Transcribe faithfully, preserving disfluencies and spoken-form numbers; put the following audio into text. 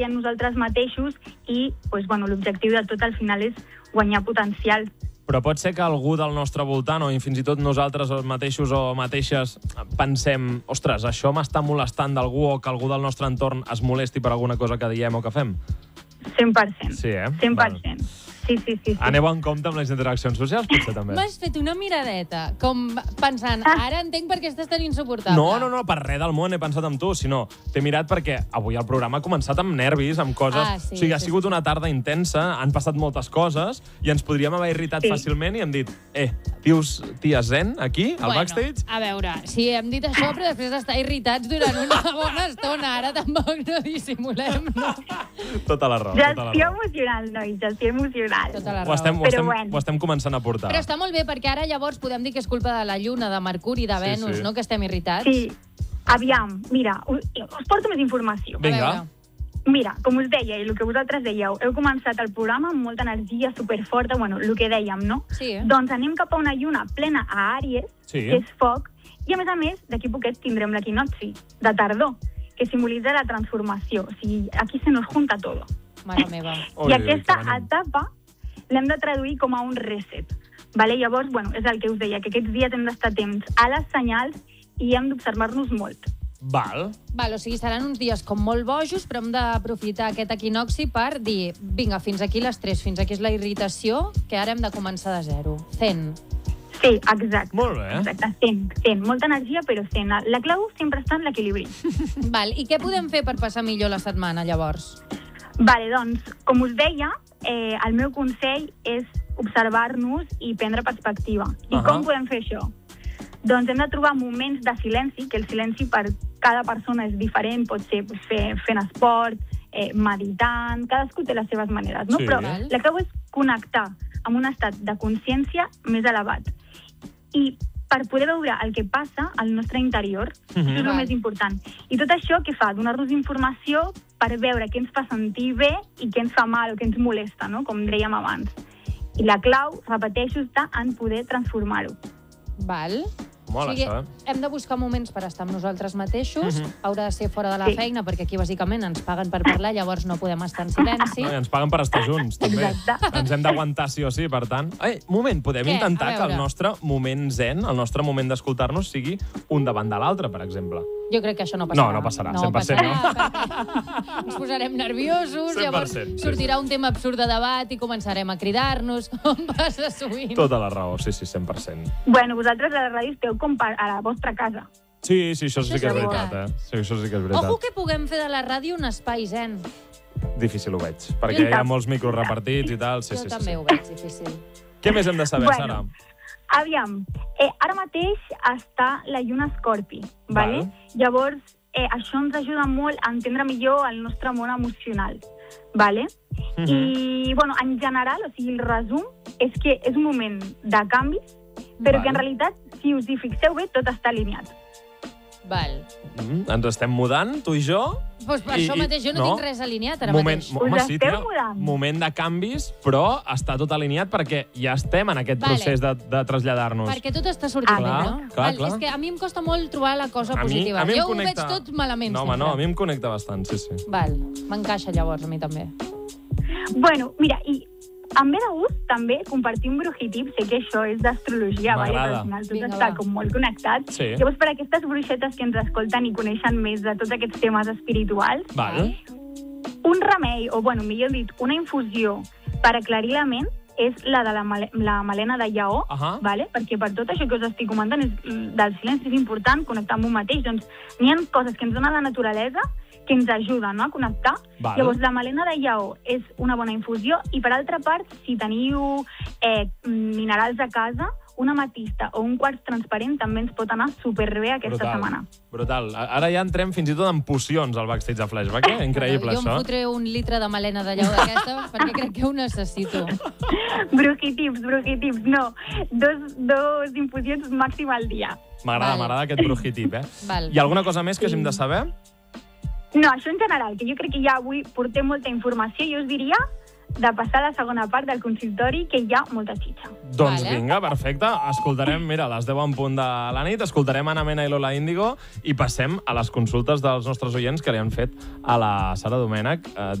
en nosaltres mateixos i pues, bueno, l'objectiu de tot al final és guanyar potencial. Però pot ser que algú del nostre voltant, o fins i tot nosaltres mateixos o mateixes, pensem, ostres, això m'està molestant d'algú, o que algú del nostre entorn es molesti per alguna cosa que diem o que fem? cent per cent. Sí, eh? cent per cent. Sí, sí, sí, sí. Aneu en compte amb les interaccions socials, potser també. M'has fet una miradeta, com pensant, ara entenc per què estàs tan insuportable. No, no, no, per res del món he pensat en tu, sinó t'he mirat perquè avui el programa ha començat amb nervis, amb coses... Ah, sí, o sigui, ha sí, sigut sí. una tarda intensa, han passat moltes coses, i ens podríem haver irritat Sí. fàcilment i hem dit, eh, tios, tia zen, aquí, al Bueno, backstage? a veure, sí, hem dit això, però després d'estar irritats durant una bona estona. Ara tampoc no dissimulem, no? Tota la raó, tota la Gestió raó. emocional, nois, gestió emocional. Tota la Ho raó. estem, ho, Però estem, bueno. ho estem començant a portar. Però està molt bé, perquè ara llavors podem dir que és culpa de la Lluna, de Mercuri, de Sí, Venus, sí. no?, que estem irritats. Sí, aviam, mira, us, us porto més informació. A Vinga. veure. Mira, com us deia, i el que vosaltres dèieu, heu començat el programa amb molta energia superforta, bueno, el que dèiem, no? Sí. Doncs anem cap a una lluna plena a Àries, Sí. que és foc, i a més a més, d'aquí poquet tindrem l'equinocci, de tardor, que simbolitza la transformació. O sigui, aquí se nos junta todo. Mare meva. Ui, I ui, aquesta que venim. etapa l'hem de traduir com a un reset. Vale? Llavors, bueno, és el que us deia, que aquests dies hem d'estar atents a les senyals i hem d'observar-nos molt. Val. Val, o sigui, seran uns dies com molt bojos, però hem d'aprofitar aquest equinoxi per dir, vinga, fins aquí l'estrès, fins aquí és la irritació, que ara hem de començar de zero. Zen. Sí, exacte. Molt bé. Exacte, sent, sent. Molta energia, però sent. La clau sempre està en l'equilibri. Val, i què podem fer per passar millor la setmana, llavors? Vale, doncs, com us deia, eh, el meu consell és observar-nos i prendre perspectiva. I Ahà. com podem fer això? Doncs hem de trobar moments de silenci, que el silenci per cada persona és diferent, pot ser pues, fer, fent esport, eh, meditant, cadascú té les seves maneres, no? Sí. Però Val. la clau és connectar amb un estat de consciència més elevat. I per poder veure el que passa al nostre interior, Mhm. això és el Val. més important. I tot això què fa? Donar-nos informació per veure què ens fa sentir bé i què ens fa mal o què ens molesta, no? Com dèiem abans. I la clau, repeteixo, està en poder transformar-ho. Val. Mola, o sigui, això, eh? hem de buscar moments per estar amb nosaltres mateixos, Mhm. haurà de ser fora de la Sí. feina, perquè aquí bàsicament ens paguen per parlar, llavors no podem estar en silenci. No, i ens paguen per estar junts, també. Exacte. Ens hem d'aguantar sí o sí, per tant. Ei, moment, podem Què? intentar A que el veure. nostre moment zen, el nostre moment d'escoltar-nos, sigui un davant de l'altre, per exemple. Jo crec que això no passarà. No, no passarà, cent per cent passarà, perquè ens posarem nerviosos, cent per cent, llavors sí. sortirà un tema absurd de debat i començarem a cridar-nos, com passa sovint. Tota la raó, sí, sí, cent per cent. Bueno, vosaltres a la ràdio esteu com per a la vostra casa. Sí, sí, això sí Això que és és veritat, veritat. eh? Sí, això sí que és veritat. Ojo que puguem fer de la ràdio un espai zen. Difícil ho veig, perquè Jo hi ha també. molts micros repartits i tal. Sí, jo sí, sí, també sí. ho veig difícil. Què més hem de saber, Bueno. Sara? Aviam, eh, ara mateix està la lluna Escorpi, vale? Val. Llavors, eh, això ens ajuda molt a entendre millor el nostre món emocional, vale? Mhm. I, bueno, en general, o sigui, el resum és que és un moment de canvis, però Val. que en realitat, si us hi fixeu bé, tot està alineat. Val. Mm, ens estem mudant, tu i jo? Doncs per I- això i- mateix jo no, no. tinc res alineat ara Moment, mateix. mo- Us home, sí, esteu tia, mudant? moment de canvis, però està tot alineat perquè ja estem en aquest Vale. procés de, de traslladar-nos. Perquè tot està sortint Ah, bé, clar, no? clar, Val, clar. És que a mi em costa molt trobar la cosa A mi- positiva. a mi em jo connecta- ho veig tot malament No, home, sempre. no, a mi em connecta bastant, sí, sí. Val, m'encaixa llavors a mi també. Bueno, mira, i em ve de gust també compartir un brujitip, sé que això és d'astrologia, vale? M'agrada. Però al final tot Vinga, està va. com molt connectat. Sí. Llavors, per a aquestes bruixetes que ens escolten i coneixen més de tots aquests temes espirituals, Val. un remei, o bueno, millor dit, una infusió per aclarir la ment és la de la, male la melena de lleó, Ahà. vale? Perquè per tot això que us estic comentant és, del silenci és important connectar amb un mateix. Doncs n'hi ha coses que ens dona la naturalesa que ens ajuden, no?, a connectar. Val. Llavors, la melena de lleó és una bona infusió i, per altra part, si teniu eh, minerals a casa, una ametista o un quartz transparent també ens pot anar superbé aquesta Brutal. setmana. Brutal. A- Ara ja entrem fins i tot en pocions al backstage de Flashback, eh? Increïble, jo això. em fotré un litre de melena de lleó d'aquesta perquè crec que ho necessito. Brujitips, brujitips, no. Dos, dos infusions màxim al dia. M'agrada, Val. m'agrada aquest brujitip, eh? Val. Hi ha alguna cosa més que hàgim de saber? No, això en general, que jo crec que ja avui portem molta informació. Jo us diria de passar a la segona part del consultori, que hi ha molta xitxa. Doncs Vale. vinga, perfecte. Escoltarem, mira, a les deu en punt de la nit, escoltarem Ana Mena i Lola Índigo i passem a les consultes dels nostres oients que li han fet a la Sara Domènech. Eh,